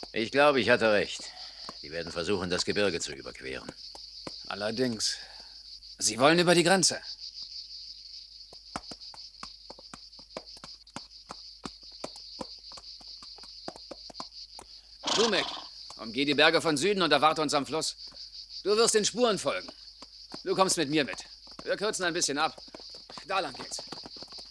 Ich glaube, ich hatte recht. Die werden versuchen, das Gebirge zu überqueren. Allerdings. Sie wollen über die Grenze. Du, Mick, umgeh die Berge von Süden und erwarte uns am Fluss. Du wirst den Spuren folgen. Du kommst mit mir mit. Wir kürzen ein bisschen ab. Da lang geht's.